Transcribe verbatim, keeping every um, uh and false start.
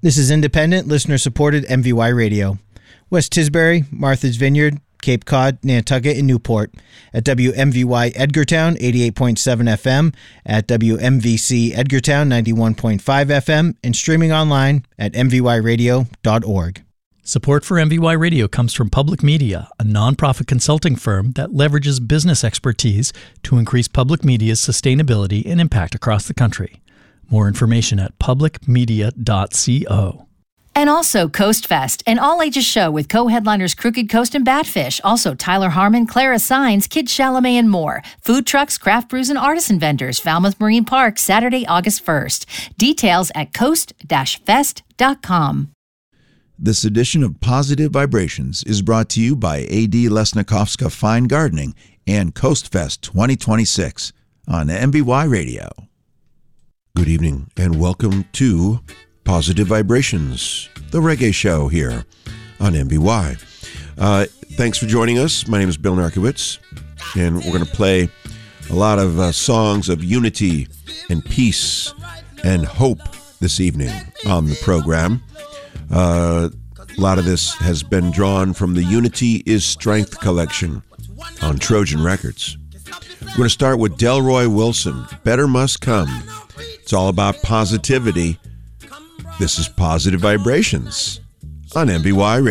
This is independent, listener-supported M V Y Radio. West Tisbury, Martha's Vineyard, Cape Cod, Nantucket, and Newport. At W M V Y Edgartown, eighty-eight point seven F M, at W M V C Edgartown, ninety-one point five F M, and streaming online at m v y radio dot org. Support for M V Y Radio comes from Public Media, a nonprofit consulting firm that leverages business expertise to increase public media's sustainability and impact across the country. More information at public media dot co. And also Coast Fest, an all-ages show with co-headliners Crooked Coast and Batfish, also Tyler Harmon, Clara Sines, Kid Chalamet, and more. Food trucks, craft brews, and artisan vendors. Falmouth Marine Park, Saturday, August first. Details at coast dash fest dot com. This edition of Positive Vibrations is brought to you by A D Lesnikovska Fine Gardening and Coast Fest twenty twenty-six on M V Y Radio. Good evening and welcome to Positive Vibrations, the reggae show here on M V Y. Uh, thanks for joining us. My name is Bill Narkowitz, and we're going to play a lot of uh, songs of unity and peace and hope this evening on the program. Uh, a lot of this has been drawn from the Unity is Strength collection on Trojan Records. We're going to start with Delroy Wilson, Better Must Come. It's all about positivity. This is Positive Vibrations on M V Y Radio.